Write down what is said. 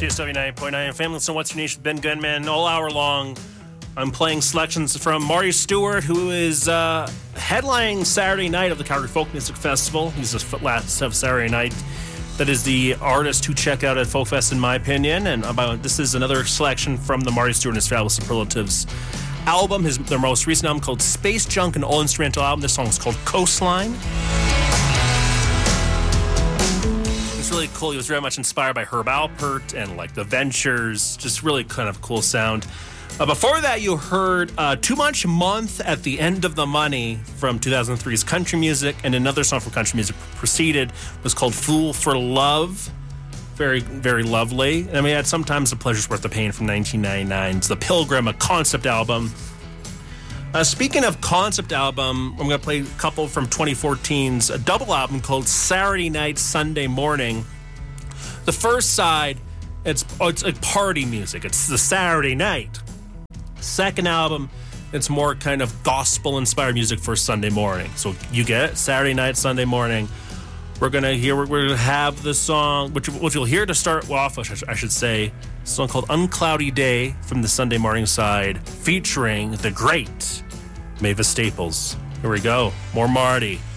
CSW 90.9 FM. Listen to What's Your Nation with Ben Gunman all hour long. I'm playing selections from Marty Stewart, who is headlining Saturday night of the Calgary Folk Music Festival. He's the last of Saturday night. That is the artist to check out at Folk Fest, in my opinion. And this is another selection from the Marty Stewart and his Fabulous Superlatives album, their most recent album called Space Junk, an all-instrumental album. This song is called Coastline. It's really cool. He was very much inspired by Herb Alpert and like The Ventures. Just really kind of cool sound. Before that, you heard Too Much Month at the End of the Money from 2003's Country Music, and another song from Country Music preceded was called Fool for Love. Very, very lovely. And we had Sometimes the Pleasure's Worth the Pain from 1999's The Pilgrim, a concept album. Speaking of concept album, I'm going to play a couple from 2014's a double album called Saturday Night, Sunday Morning. The first side, it's like party music. It's the Saturday night. Second album, it's more kind of gospel-inspired music for Sunday morning. So you get it, Saturday night, Sunday morning. We're gonna have the song, which you'll hear to start off, I should say, a song called Uncloudy Day from the Sunday morning side, featuring the great Mavis Staples. Here we go, more Marty.